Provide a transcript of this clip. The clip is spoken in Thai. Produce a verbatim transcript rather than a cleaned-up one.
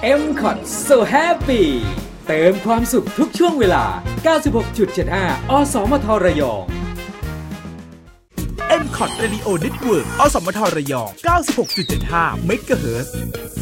เอ็ม คอท So Happy เติมความสุขทุกช่วงเวลา เก้าสิบหกจุดเจ็ดห้า อสมทระยองเอ็ม คอท Radio Network อสมทระยอง เก้าสิบหกจุดเจ็ดห้า เมกะเฮิรตซ์